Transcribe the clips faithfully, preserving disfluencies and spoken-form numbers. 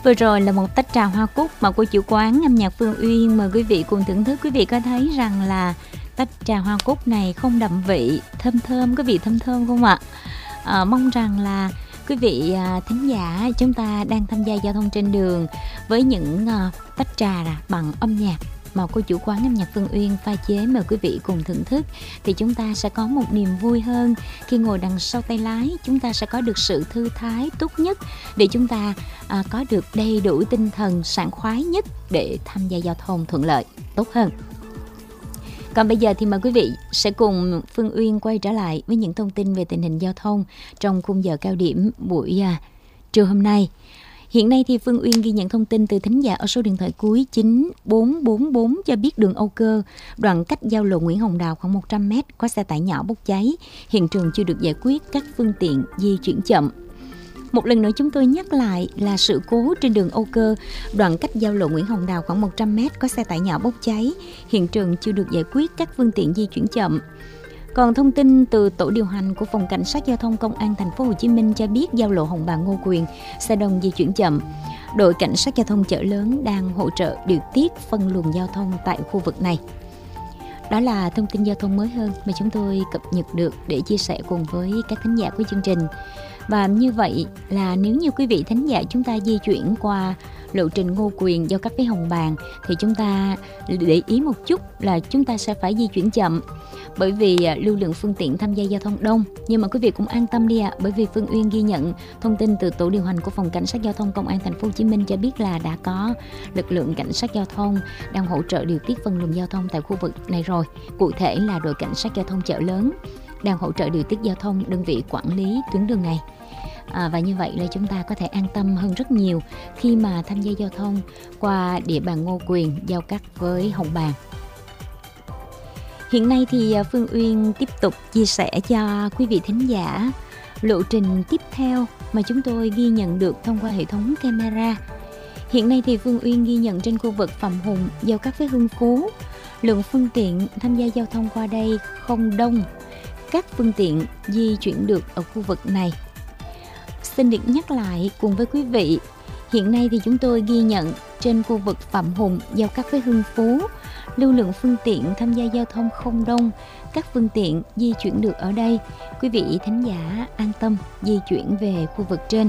Vừa rồi là một tách trà hoa cúc mà cô chủ quán âm nhạc Phương Uyên mời quý vị cùng thưởng thức. Quý vị có thấy rằng là tách trà hoa cúc này không đậm vị, thơm thơm, có vị thơm thơm không ạ? À, mong rằng là quý vị à, thính giả chúng ta đang tham gia giao thông trên đường với những à, tách trà bằng âm nhạc mà cô chủ quán âm nhạc Phương Uyên pha chế mời quý vị cùng thưởng thức, thì chúng ta sẽ có một niềm vui hơn khi ngồi đằng sau tay lái. Chúng ta sẽ có được sự thư thái tốt nhất để chúng ta à, có được đầy đủ tinh thần sảng khoái nhất để tham gia giao thông thuận lợi tốt hơn. Còn bây giờ thì mời quý vị sẽ cùng Phương Uyên quay trở lại với những thông tin về tình hình giao thông trong khung giờ cao điểm buổi à, trưa hôm nay. Hiện nay thì Phương Uyên ghi nhận thông tin từ thính giả ở số điện thoại cuối chín bốn bốn bốn cho biết đường Âu Cơ, đoạn cách giao lộ Nguyễn Hồng Đào khoảng một trăm mét, có xe tải nhỏ bốc cháy. Hiện trường chưa được giải quyết, các phương tiện di chuyển chậm. Một lần nữa chúng tôi nhắc lại là sự cố trên đường Âu Cơ, đoạn cách giao lộ Nguyễn Hồng Đào khoảng một trăm mét, có xe tải nhỏ bốc cháy. Hiện trường chưa được giải quyết, các phương tiện di chuyển chậm. Còn thông tin từ tổ điều hành của phòng cảnh sát giao thông công an thành phố Hồ Chí Minh cho biết giao lộ Hồng Bàng Ngô Quyền xe đông di chuyển chậm. Đội cảnh sát giao thông chợ lớn đang hỗ trợ điều tiết phân luồng giao thông tại khu vực này. Đó là thông tin giao thông mới hơn mà chúng tôi cập nhật được để chia sẻ cùng với các thính giả của chương trình. Và như vậy là nếu như quý vị thính giả chúng ta di chuyển qua lộ trình Ngô Quyền giao cắt với Hồng Bàng thì chúng ta để ý một chút là chúng ta sẽ phải di chuyển chậm, bởi vì lưu lượng phương tiện tham gia giao thông đông. Nhưng mà quý vị cũng an tâm đi ạ, à, bởi vì Phương Uyên ghi nhận thông tin từ tổ điều hành của phòng cảnh sát giao thông công an thành phố Hồ Chí Minh cho biết là đã có lực lượng cảnh sát giao thông đang hỗ trợ điều tiết phân luồng giao thông tại khu vực này rồi. Cụ thể là đội cảnh sát giao thông chợ lớn đang hỗ trợ điều tiết giao thông đơn vị quản lý tuyến đường này. À, và như vậy là chúng ta có thể an tâm hơn rất nhiều khi mà tham gia giao thông qua địa bàn Ngô Quyền giao cắt với Hồng Bàng. Hiện nay thì Phương Uyên tiếp tục chia sẻ cho quý vị thính giả lộ trình tiếp theo mà chúng tôi ghi nhận được thông qua hệ thống camera. Hiện nay thì Phương Uyên ghi nhận trên khu vực Phạm Hùng giao cắt với Hưng Phú, lượng phương tiện tham gia giao thông qua đây không đông, các phương tiện di chuyển được ở khu vực này. Xin được nhắc lại cùng với quý vị, hiện nay thì chúng tôi ghi nhận trên khu vực Phạm Hùng giao cắt với Hưng Phú, lưu lượng phương tiện tham gia giao thông không đông, các phương tiện di chuyển được ở đây. Quý vị thính giả an tâm di chuyển về khu vực trên.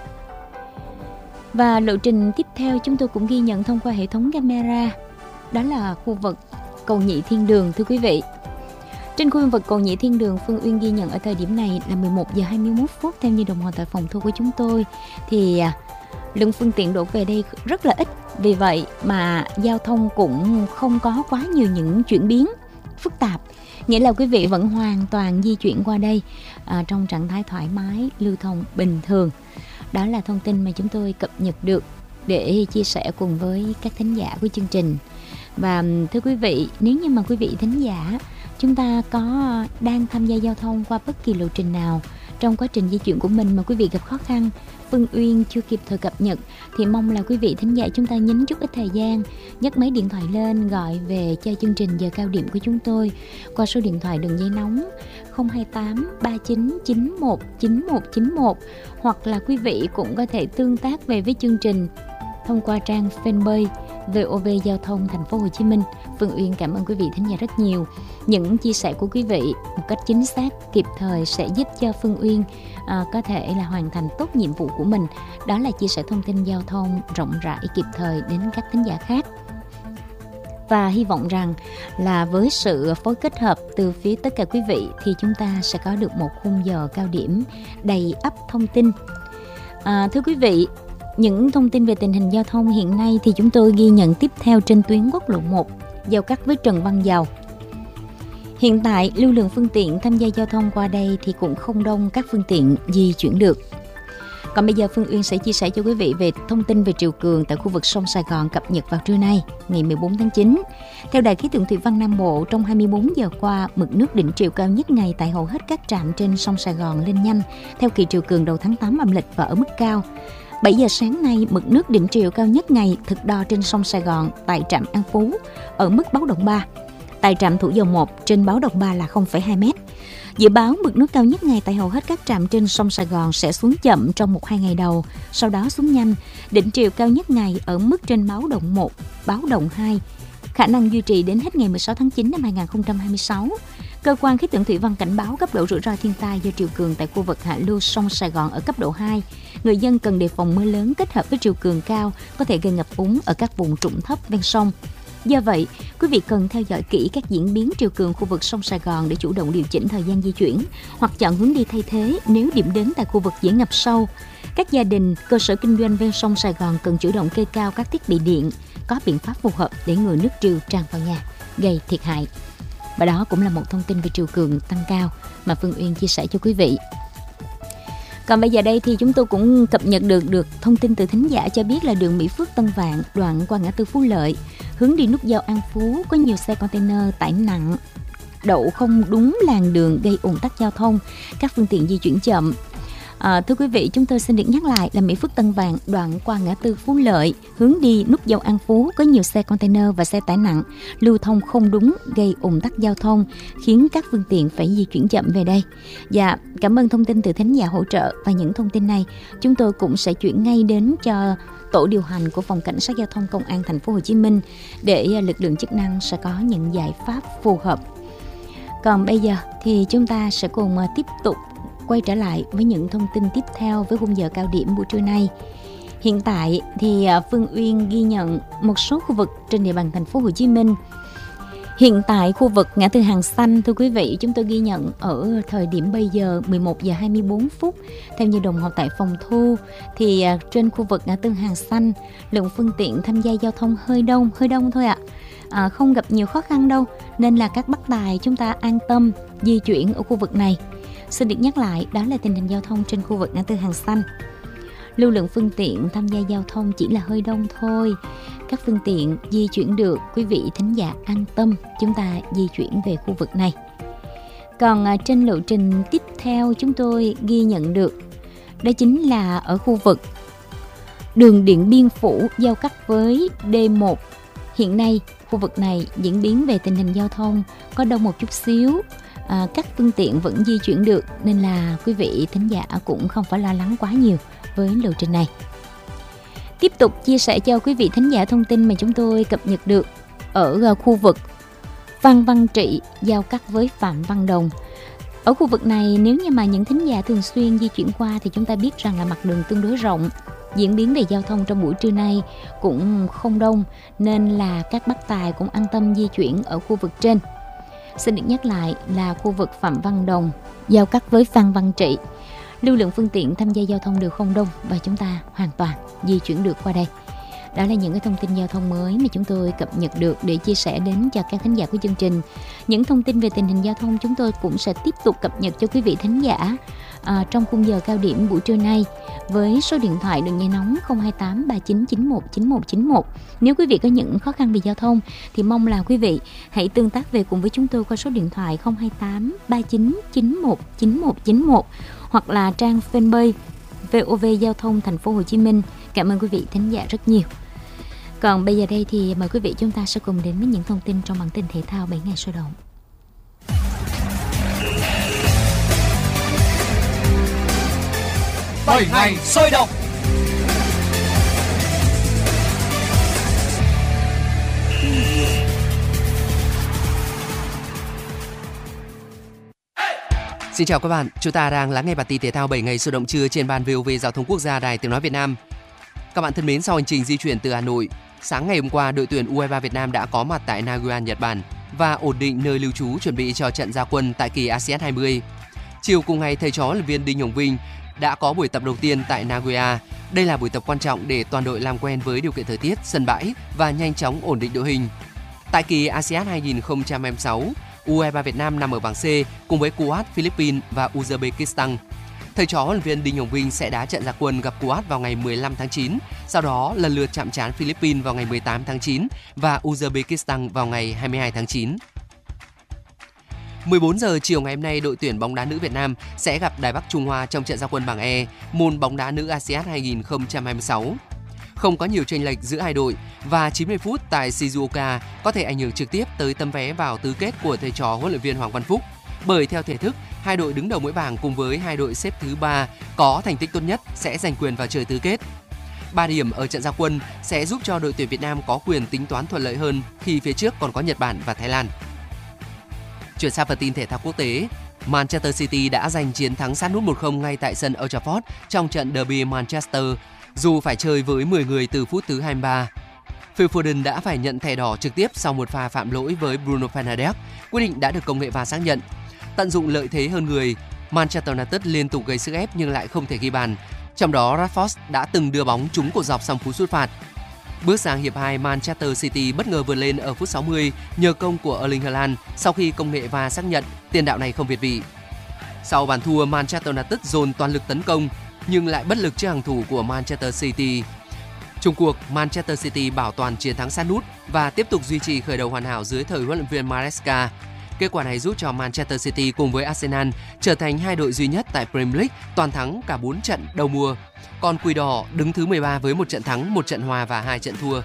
Và lộ trình tiếp theo chúng tôi cũng ghi nhận thông qua hệ thống camera, đó là khu vực cầu Nhị Thiên Đường thưa quý vị. Trên khu vực cầu Nhị Thiên Đường, Phương Uyên ghi nhận ở thời điểm này là mười một giờ hai mươi mốt phút theo như đồng hồ tại phòng thu của chúng tôi, thì lượng phương tiện đổ về đây rất là ít. Vì vậy mà giao thông cũng không có quá nhiều những chuyển biến phức tạp, nghĩa là quý vị vẫn hoàn toàn di chuyển qua đây à, trong trạng thái thoải mái, lưu thông bình thường. Đó là thông tin mà chúng tôi cập nhật được để chia sẻ cùng với các thính giả của chương trình. Và thưa quý vị, nếu như mà quý vị thính giả chúng ta có đang tham gia giao thông qua bất kỳ lộ trình nào, trong quá trình di chuyển của mình mà quý vị gặp khó khăn, Phương Uyên chưa kịp thời cập nhật, thì mong là quý vị thính giả chúng ta nhín chút ít thời gian, nhấc máy điện thoại lên gọi về cho chương trình giờ cao điểm của chúng tôi qua số điện thoại đường dây nóng không hai tám ba chín chín một chín một chín một, hoặc là quý vị cũng có thể tương tác về với chương trình thông qua trang fanpage vê o vê Giao thông Thành phố Hồ Chí Minh. Phương Uyên cảm ơn quý vị thính giả rất nhiều. Những chia sẻ của quý vị một cách chính xác, kịp thời sẽ giúp cho Phương Uyên à, có thể là hoàn thành tốt nhiệm vụ của mình. Đó là chia sẻ thông tin giao thông rộng rãi, kịp thời đến các thính giả khác. Và hy vọng rằng là với sự phối kết hợp từ phía tất cả quý vị thì chúng ta sẽ có được một khung giờ cao điểm đầy ắp thông tin. À, thưa quý vị, những thông tin về tình hình giao thông hiện nay thì chúng tôi ghi nhận tiếp theo trên tuyến quốc lộ một giao cắt với Trần Văn Dầu. Hiện tại lưu lượng phương tiện tham gia giao thông qua đây thì cũng không đông, các phương tiện di chuyển được. Còn bây giờ Phương Uyên sẽ chia sẻ cho quý vị về thông tin về triều cường tại khu vực sông Sài Gòn cập nhật vào trưa nay, ngày mười bốn tháng chín. Theo Đài khí tượng thủy văn Nam Bộ, trong hai mươi bốn giờ qua, mực nước đỉnh triều cao nhất ngày tại hầu hết các trạm trên sông Sài Gòn lên nhanh theo kỳ triều cường đầu tháng tám âm lịch và ở mức cao. bảy giờ sáng nay, mực nước đỉnh triều cao nhất ngày thực đo trên sông Sài Gòn tại trạm An Phú ở mức báo động ba. Tại trạm Thủ Dầu một trên báo động ba là không phẩy hai mét. Dự báo mực nước cao nhất ngày tại hầu hết các trạm trên sông Sài Gòn sẽ xuống chậm trong một hai ngày đầu, sau đó xuống nhanh. Đỉnh triều cao nhất ngày ở mức trên báo động một, báo động hai, khả năng duy trì đến hết ngày mười sáu tháng chín năm hai nghìn không trăm hai mươi sáu. Cơ quan khí tượng thủy văn cảnh báo cấp độ rủi ro thiên tai do triều cường tại khu vực hạ lưu sông Sài Gòn ở cấp độ hai. Người dân cần đề phòng mưa lớn kết hợp với triều cường cao có thể gây ngập úng ở các vùng trũng thấp ven sông. Do vậy, quý vị cần theo dõi kỹ các diễn biến triều cường khu vực sông Sài Gòn để chủ động điều chỉnh thời gian di chuyển hoặc chọn hướng đi thay thế nếu điểm đến tại khu vực dễ ngập sâu. Các gia đình, cơ sở kinh doanh ven sông Sài Gòn cần chủ động kê cao các thiết bị điện, có biện pháp phù hợp để ngừa nước triều tràn vào nhà, gây thiệt hại. Và đó cũng là một thông tin về triều cường tăng cao mà Phương Uyên chia sẻ cho quý vị. Còn bây giờ đây thì chúng tôi cũng cập nhật được được thông tin từ thính giả cho biết là đường Mỹ Phước Tân Vạn đoạn qua ngã tư Phú Lợi, hướng đi nút giao An Phú có nhiều xe container tải nặng đậu không đúng làn đường gây ùn tắc giao thông, các phương tiện di chuyển chậm. À, thưa quý vị, chúng tôi xin được nhắc lại là Mỹ Phước Tân Vạn đoạn qua ngã tư Phú Lợi hướng đi nút giao An Phú có nhiều xe container và xe tải nặng lưu thông không đúng gây ùn tắc giao thông, khiến các phương tiện phải di chuyển chậm về đây. Dạ, cảm ơn thông tin từ thính giả hỗ trợ, và những thông tin này chúng tôi cũng sẽ chuyển ngay đến cho tổ điều hành của phòng cảnh sát giao thông công an thành phố Hồ Chí Minh để lực lượng chức năng sẽ có những giải pháp phù hợp. Còn bây giờ thì chúng ta sẽ cùng tiếp tục quay trở lại với những thông tin tiếp theo với khung giờ cao điểm buổi trưa nay. Hiện tại thì Phương Uyên ghi nhận một số khu vực trên địa bàn thành phố Hồ Chí Minh. Hiện tại khu vực ngã tư Hàng Xanh, thưa quý vị, chúng tôi ghi nhận ở thời điểm bây giờ mười một giờ hai mươi bốn phút theo như đồng hồ tại phòng thu, thì trên khu vực ngã tư Hàng Xanh lượng phương tiện tham gia giao thông hơi đông, hơi đông thôi ạ. À, không gặp nhiều khó khăn đâu, nên là các bác tài chúng ta an tâm di chuyển ở khu vực này. Xin được nhắc lại, đó là tình hình giao thông trên khu vực ngã tư Hàng Xanh. Lưu lượng phương tiện tham gia giao thông chỉ là hơi đông thôi. Các phương tiện di chuyển được, quý vị thính giả an tâm, chúng ta di chuyển về khu vực này. Còn à, trên lộ trình tiếp theo chúng tôi ghi nhận được, đó chính là ở khu vực đường Điện Biên Phủ giao cắt với D một. Hiện nay, khu vực này diễn biến về tình hình giao thông có đông một chút xíu. À, các phương tiện vẫn di chuyển được, nên là quý vị thính giả cũng không phải lo lắng quá nhiều với lộ trình này. Tiếp tục chia sẻ cho quý vị thính giả thông tin mà chúng tôi cập nhật được ở khu vực Phan Văn Trị giao cắt với Phạm Văn Đồng. Ở khu vực này, nếu như mà những thính giả thường xuyên di chuyển qua thì chúng ta biết rằng là mặt đường tương đối rộng, diễn biến về giao thông trong buổi trưa nay cũng không đông, nên là các bác tài cũng an tâm di chuyển ở khu vực trên. Xin được nhắc lại là khu vực Phạm Văn Đồng giao cắt với Phan Văn Trị, lưu lượng phương tiện tham gia giao thông đều không đông và chúng ta hoàn toàn di chuyển được qua đây. Đó là những cái thông tin giao thông mới mà chúng tôi cập nhật được để chia sẻ đến cho các thính giả của chương trình. Những thông tin về tình hình giao thông chúng tôi cũng sẽ tiếp tục cập nhật cho quý vị thính giả à, trong khung giờ cao điểm buổi trưa nay với số điện thoại đường dây nóng không hai tám ba chín chín một chín một chín một. Nếu quý vị có những khó khăn về giao thông thì mong là quý vị hãy tương tác về cùng với chúng tôi qua số điện thoại không hai tám ba chín chín một chín một chín một hoặc là trang fanpage vê o vê Giao thông Thành phố Hồ Chí Minh. Cảm ơn quý vị thính giả rất nhiều. Còn bây giờ đây thì mời quý vị chúng ta sẽ cùng đến với những thông tin trong bản tin thể thao bảy ngày sôi động. bảy ngày sôi động. Xin chào các bạn, chúng ta đang lắng nghe bản tin thể thao bảy ngày sôi động trưa trên ban vê o vê Giao thông Quốc gia Đài Tiếng nói Việt Nam. Các bạn thân mến, sau hành trình di chuyển từ Hà Nội, sáng ngày hôm qua đội tuyển u hai ba Việt Nam đã có mặt tại Nagoya, Nhật Bản và ổn định nơi lưu trú chuẩn bị cho trận ra quân tại kỳ a sê an hai mươi. Chiều cùng ngày, thầy trò huấn luyện viên Đinh Hồng Vinh đã có buổi tập đầu tiên tại Nagoya. Đây là buổi tập quan trọng để toàn đội làm quen với điều kiện thời tiết, sân bãi và nhanh chóng ổn định đội hình. Tại kỳ a sê an hai không hai sáu, u hai ba Việt Nam nằm ở bảng C cùng với Kuwait, Philippines và Uzbekistan. Thầy trò huấn luyện viên Đinh Hồng Vinh sẽ đá trận ra quân gặp Kuwait vào ngày mười lăm tháng chín, sau đó lần lượt chạm trán Philippines vào ngày mười tám tháng chín và Uzbekistan vào ngày hai mươi hai tháng chín. mười bốn giờ chiều ngày hôm nay, đội tuyển bóng đá nữ Việt Nam sẽ gặp Đài Bắc Trung Hoa trong trận ra quân bảng E, môn bóng đá nữ a sê an hai không hai sáu. Không có nhiều chênh lệch giữa hai đội và chín mươi phút tại Shizuoka có thể ảnh hưởng trực tiếp tới tấm vé vào tứ kết của thầy trò huấn luyện viên Hoàng Văn Phúc. Bởi theo thể thức hai đội đứng đầu mỗi bảng cùng với hai đội xếp thứ ba có thành tích tốt nhất sẽ giành quyền vào chơi tứ kết. ba điểm ở trận ra quân sẽ giúp cho đội tuyển Việt Nam có quyền tính toán thuận lợi hơn khi phía trước còn có Nhật Bản và Thái Lan. Chuyển sang phần tin thể thao quốc tế, Manchester City đã giành chiến thắng sát nút một không ngay tại sân Old Trafford trong trận derby Manchester, dù phải chơi với mười người từ phút thứ hai mươi ba. Phil Foden đã phải nhận thẻ đỏ trực tiếp sau một pha phạm lỗi với Bruno Fernandes, quyết định đã được công nghệ vê a rờ xác nhận. Tận dụng lợi thế hơn người, Manchester United liên tục gây sức ép nhưng lại không thể ghi bàn. Trong đó, Rashford đã từng đưa bóng trúng cột dọc sau cú sút phạt. Bước sang hiệp hai, Manchester City bất ngờ vượt lên ở phút sáu mươi nhờ công của Erling Haaland sau khi công nghệ vê a rờ xác nhận tiền đạo này không việt vị. Sau bàn thua, Manchester United dồn toàn lực tấn công nhưng lại bất lực trước hàng thủ của Manchester City. Chung cuộc, Manchester City bảo toàn chiến thắng sát nút và tiếp tục duy trì khởi đầu hoàn hảo dưới thời huấn luyện viên Maresca. Kết quả này giúp cho Manchester City cùng với Arsenal trở thành hai đội duy nhất tại Premier League toàn thắng cả bốn trận đầu mùa. Còn Quỷ Đỏ đứng thứ mười ba với một trận thắng, một trận hòa và hai trận thua.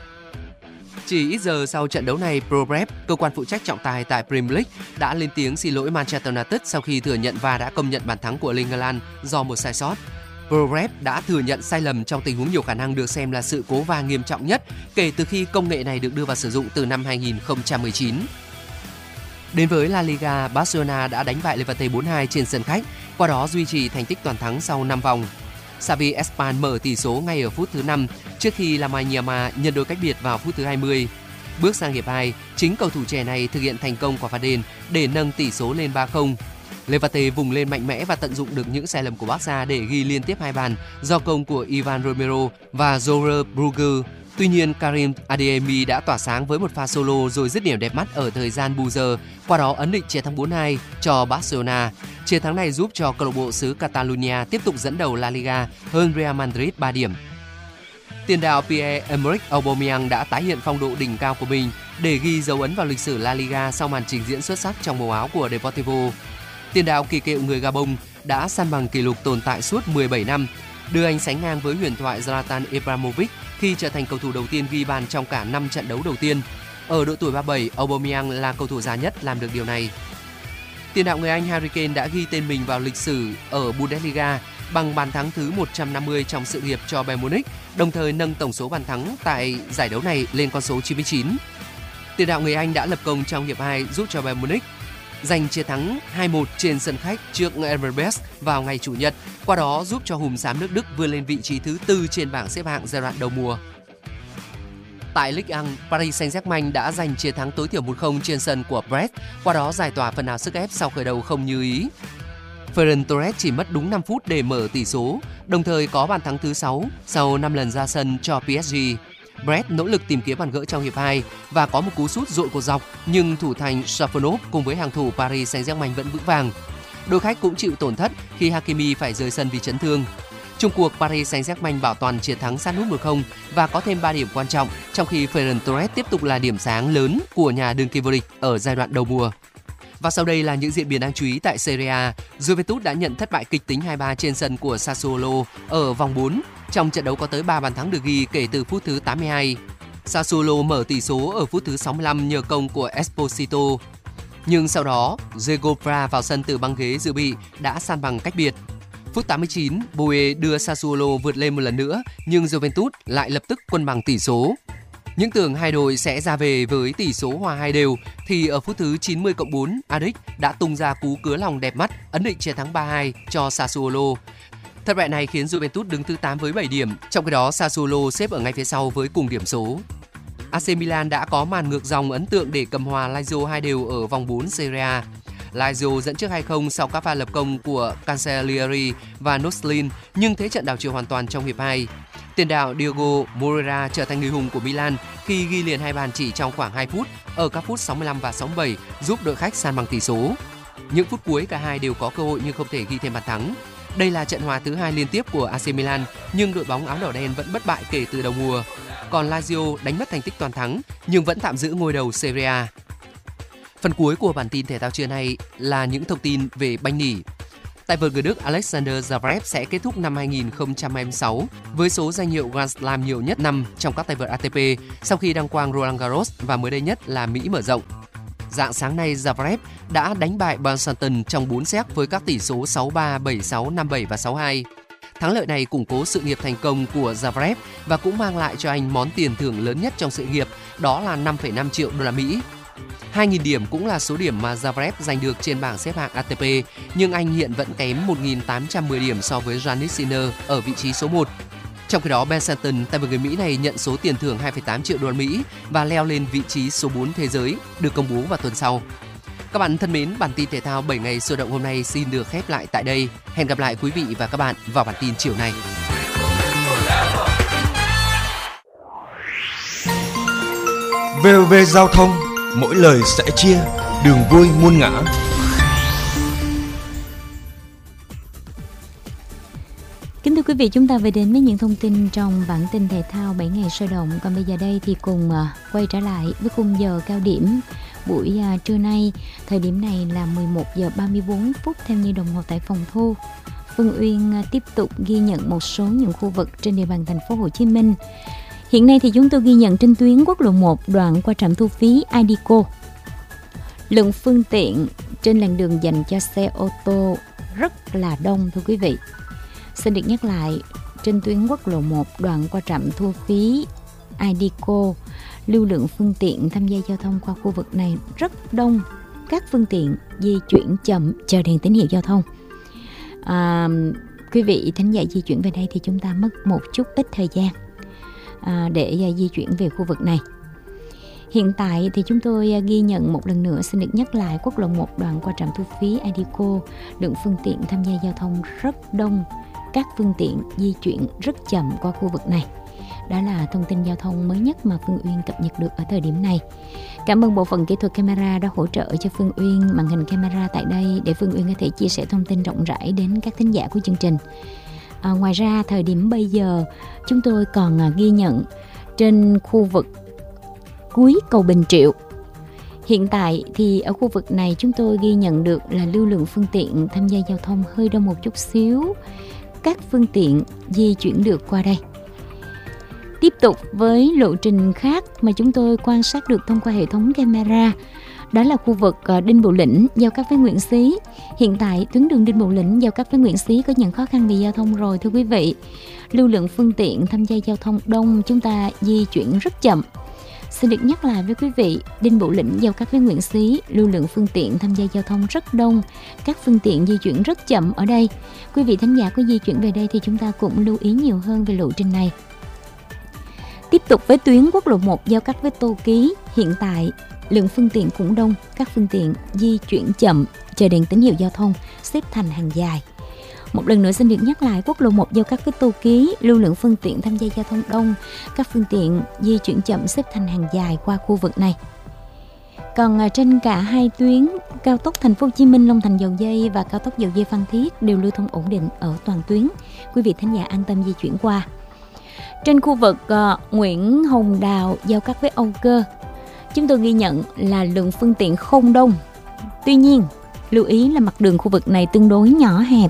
Chỉ ít giờ sau trận đấu này, ProRef, cơ quan phụ trách trọng tài tại Premier League, đã lên tiếng xin lỗi Manchester United sau khi thừa nhận và đã công nhận bàn thắng của Erling Haaland do một sai sót. ProRef đã thừa nhận sai lầm trong tình huống nhiều khả năng được xem là sự cố va nghiêm trọng nhất kể từ khi công nghệ này được đưa vào sử dụng từ năm hai nghìn không trăm mười chín. Đến với La Liga, Barcelona đã đánh bại Levante bốn hai trên sân khách, qua đó duy trì thành tích toàn thắng sau năm vòng. Xavi Espan mở tỷ số ngay ở phút thứ năm trước khi Lamine Yamal nhân đôi cách biệt vào phút thứ hai mươi. Bước sang hiệp hai, chính cầu thủ trẻ này thực hiện thành công quả phạt đền để nâng tỷ số lên ba không. Levante vùng lên mạnh mẽ và tận dụng được những sai lầm của Barca để ghi liên tiếp hai bàn do công của Ivan Romero và Zorer Brugge. Tuy nhiên, Karim Adeyemi đã tỏa sáng với một pha solo rồi dứt điểm đẹp mắt ở thời gian bù giờ, qua đó ấn định chiến thắng bốn hai cho Barcelona. Chiến thắng này giúp cho câu lạc bộ xứ Catalonia tiếp tục dẫn đầu La Liga hơn Real Madrid ba điểm. Tiền đạo Pierre-Emerick Aubameyang đã tái hiện phong độ đỉnh cao của mình để ghi dấu ấn vào lịch sử La Liga sau màn trình diễn xuất sắc trong màu áo của Deportivo. Tiền đạo kỳ cựu người Gabon đã san bằng kỷ lục tồn tại suốt mười bảy năm, đưa anh sánh ngang với huyền thoại Zlatan Ibrahimovic khi trở thành cầu thủ đầu tiên ghi bàn trong cả năm trận đấu đầu tiên. Ở độ tuổi ba mươi bảy, Aubameyang là cầu thủ già nhất làm được điều này. Tiền đạo người Anh Harry Kane đã ghi tên mình vào lịch sử ở Bundesliga bằng bàn thắng thứ một trăm năm mươi trong sự nghiệp cho Bayern Munich, đồng thời nâng tổng số bàn thắng tại giải đấu này lên con số chín mươi chín. Tiền đạo người Anh đã lập công trong hiệp hai giúp cho Bayern Munich giành chiến thắng hai một trên sân khách trước R B S vào ngày Chủ nhật, qua đó giúp cho hùm xám nước Đức vươn lên vị trí thứ tư trên bảng xếp hạng giai đoạn đầu mùa. Tại Ligue một, Paris Saint-Germain đã giành chiến thắng tối thiểu một không trên sân của Brest, qua đó giải tỏa phần nào sức ép sau khởi đầu không như ý. Ferran Torres chỉ mất đúng năm phút để mở tỷ số, đồng thời có bàn thắng thứ sáu sau năm lần ra sân cho pê ét giê. Brest nỗ lực tìm kiếm bàn gỡ trong hiệp hai và có một cú sút dội cột dọc, nhưng thủ thành Safonov cùng với hàng thủ Paris Saint-Germain vẫn vững vàng. Đội khách cũng chịu tổn thất khi Hakimi phải rời sân vì chấn thương. Chung cuộc, Paris Saint-Germain bảo toàn chiến thắng sát nút một không và có thêm ba điểm quan trọng, trong khi Ferran Torres tiếp tục là điểm sáng lớn của nhà đương kim vô địch ở giai đoạn đầu mùa. Và sau đây là những diễn biến đáng chú ý tại Serie A. Juventus đã nhận thất bại kịch tính hai ba trên sân của Sassuolo ở vòng bốn. Trong trận đấu có tới ba bàn thắng được ghi kể từ phút thứ tám mươi hai. Sassuolo mở tỷ số ở phút thứ sáu mươi lăm nhờ công của Esposito. Nhưng sau đó, Diego Pra vào sân từ băng ghế dự bị đã san bằng cách biệt. Phút tám mươi chín, Boe đưa Sassuolo vượt lên một lần nữa, nhưng Juventus lại lập tức cân bằng tỷ số. Những tưởng hai đội sẽ ra về với tỷ số hòa hai đều, thì ở phút thứ chín mươi cộng bốn, Adic đã tung ra cú cứa lòng đẹp mắt, ấn định chiến thắng ba hai cho Sassuolo. Thất bại này khiến Juventus đứng thứ tám với bảy điểm, trong khi đó Sassuolo xếp ở ngay phía sau với cùng điểm số. a xê Milan đã có màn ngược dòng ấn tượng để cầm hòa Lazio hai đều ở vòng bốn Serie A. Lazio dẫn trước hai không sau các pha lập công của Cancellieri và Noslin, nhưng thế trận đảo chiều hoàn toàn trong hiệp hai. Tiền đạo Diogo Moreira trở thành người hùng của Milan khi ghi liền hai bàn chỉ trong khoảng hai phút ở các phút sáu mươi lăm và sáu mươi bảy, giúp đội khách san bằng tỷ số. Những phút cuối cả hai đều có cơ hội nhưng không thể ghi thêm bàn thắng. Đây là trận hòa thứ hai liên tiếp của a xê Milan, nhưng đội bóng áo đỏ đen vẫn bất bại kể từ đầu mùa. Còn Lazio đánh mất thành tích toàn thắng nhưng vẫn tạm giữ ngôi đầu Serie A. Phần cuối của bản tin thể thao trưa nay là những thông tin về banh nỉ. Tay vợt người Đức Alexander Zverev sẽ kết thúc năm hai không hai sáu với số danh hiệu Grand Slam nhiều nhất năm trong các tay vợt a tê pê sau khi đăng quang Roland Garros và mới đây nhất là Mỹ mở rộng. Rạng sáng nay, Zverev đã đánh bại Beanston trong bốn set với các tỷ số sáu ba, bảy sáu, năm bảy và sáu hai. Thắng lợi này củng cố sự nghiệp thành công của Zverev và cũng mang lại cho anh món tiền thưởng lớn nhất trong sự nghiệp, đó là năm phẩy năm triệu đô la Mỹ. hai nghìn điểm cũng là số điểm mà Zverev giành được trên bảng xếp hạng a tê pê, nhưng anh hiện vẫn kém một nghìn tám trăm mười điểm so với Jannik Sinner ở vị trí số một. Trong khi đó, Beanston, tay vợt người Mỹ này nhận số tiền thưởng hai phẩy tám triệu đô la Mỹ và leo lên vị trí số bốn thế giới, được công bố vào tuần sau. Các bạn thân mến, bản tin thể thao bảy ngày sôi động hôm nay xin được khép lại tại đây. Hẹn gặp lại quý vị và các bạn vào bản tin chiều nay. vê o vê Giao thông, mỗi lời sẻ chia, đường vui muôn ngã. Kính thưa quý vị, chúng ta về đến với những thông tin trong bản tin thể thao bảy ngày sôi động. Còn bây giờ đây thì cùng quay trở lại với khung giờ cao điểm buổi trưa nay. Thời điểm này là mười một giờ ba mươi bốn phút theo như đồng hồ tại phòng thu. Phương Uyên tiếp tục ghi nhận một số những khu vực trên địa bàn thành phố Hồ Chí Minh. Hiện nay thì chúng tôi ghi nhận trên tuyến quốc lộ một đoạn qua trạm thu phí Ideco, lượng phương tiện trên làn đường dành cho xe ô tô rất là đông thưa quý vị. Xin được nhắc lại, trên tuyến quốc lộ một đoạn qua trạm thu phí Ideco, lưu lượng phương tiện tham gia giao thông qua khu vực này rất đông. Các phương tiện di chuyển chậm chờ đèn tín hiệu giao thông. À, quý vị thính giả di chuyển về đây thì chúng ta mất một chút ít thời gian à, để di chuyển về khu vực này. Hiện tại thì chúng tôi ghi nhận một lần nữa, xin được nhắc lại, quốc lộ một đoạn qua trạm thu phí Ideco, lượng phương tiện tham gia giao thông rất đông. Các phương tiện di chuyển rất chậm qua khu vực này. Đó là thông tin giao thông mới nhất mà Phương Uyên cập nhật được ở thời điểm này. Cảm ơn bộ phận kỹ thuật camera đã hỗ trợ cho Phương Uyên màn hình camera tại đây để Phương Uyên có thể chia sẻ thông tin rộng rãi đến các thính giả của chương trình. À, ngoài ra, thời điểm bây giờ chúng tôi còn à, ghi nhận trên khu vực cuối cầu Bình Triệu. Hiện tại thì ở khu vực này chúng tôi ghi nhận được là lưu lượng phương tiện tham gia giao thông hơi đông một chút xíu. Các phương tiện di chuyển được qua đây. Tiếp tục với lộ trình khác mà chúng tôi quan sát được thông qua hệ thống camera, đó là khu vực Đinh Bộ Lĩnh giao cắt với Nguyễn Xí. Hiện tại tuyến đường Đinh Bộ Lĩnh giao cắt với Nguyễn Xí có những khó khăn về giao thông rồi thưa quý vị. Lưu lượng phương tiện tham gia giao thông đông, chúng ta di chuyển rất chậm. Xin được nhắc lại với quý vị, Đinh Bộ Lĩnh giao cắt với Nguyễn Xí, lưu lượng phương tiện tham gia giao thông rất đông, các phương tiện di chuyển rất chậm ở đây. Quý vị thính giả có di chuyển về đây thì chúng ta cũng lưu ý nhiều hơn về lộ trình này. Tiếp tục với tuyến quốc lộ một giao cắt với Tô Ký, hiện tại lượng phương tiện cũng đông, các phương tiện di chuyển chậm, chờ đèn tín hiệu giao thông, xếp thành hàng dài. Một lần nữa xin được nhắc lại, quốc lộ một giao cắt với Tô Ký, lưu lượng phương tiện tham gia giao thông đông, các phương tiện di chuyển chậm xếp thành hàng dài qua khu vực này. Còn trên cả hai tuyến cao tốc Thành phố Hồ Chí Minh Long Thành Dầu Giây và cao tốc Dầu Giây Phan Thiết đều lưu thông ổn định ở toàn tuyến. Quý vị thính giả an tâm di chuyển qua. Trên khu vực uh, Nguyễn Hồng Đào giao cắt với Âu Cơ, chúng tôi ghi nhận là lượng phương tiện không đông. Tuy nhiên, lưu ý là mặt đường khu vực này tương đối nhỏ hẹp,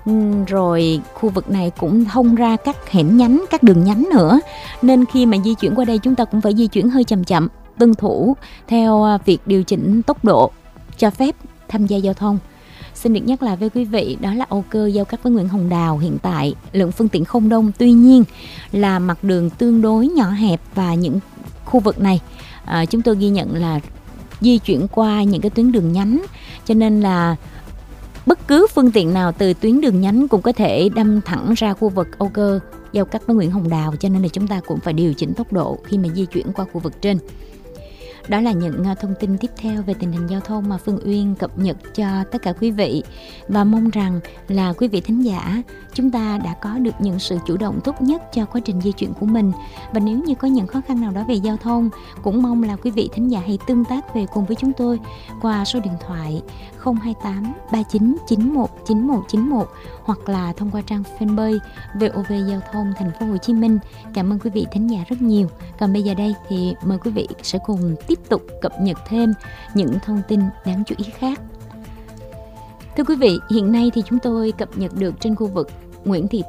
rồi khu vực này cũng thông ra các hẻm nhánh, các đường nhánh nữa. Nên khi mà di chuyển qua đây chúng ta cũng phải di chuyển hơi chậm chậm, tuân thủ theo việc điều chỉnh tốc độ cho phép tham gia giao thông. Xin được nhắc lại với quý vị, đó là Âu Cơ giao cắt với Nguyễn Hồng Đào. Hiện tại lượng phương tiện không đông, tuy nhiên là mặt đường tương đối nhỏ hẹp và những khu vực này à, chúng tôi ghi nhận là di chuyển qua những cái tuyến đường nhánh, cho nên là bất cứ phương tiện nào từ tuyến đường nhánh cũng có thể đâm thẳng ra khu vực Âu Cơ giao cắt với Nguyễn Hồng Đào, cho nên là chúng ta cũng phải điều chỉnh tốc độ khi mà di chuyển qua khu vực trên. Đó là những thông tin tiếp theo về tình hình giao thông mà Phương Uyên cập nhật cho tất cả quý vị, và mong rằng là quý vị thính giả chúng ta đã có được những sự chủ động tốt nhất cho quá trình di chuyển của mình. Và nếu như có những khó khăn nào đó về giao thông, cũng mong là quý vị thính giả hãy tương tác về cùng với chúng tôi qua số điện thoại không hai tám ba chín chín một chín một chín một hoặc là thông qua trang fanpage vê o vê Giao thông Thành phố Hồ Chí Minh. Cảm ơn quý vị thính giả rất nhiều. Còn bây giờ đây thì mời quý vị sẽ cùng tiếp tục cập nhật thêm những thông tin đáng chú ý khác. Thưa quý vị, hiện nay thì chúng tôi cập nhật được trên khu vực Nguyễn Thị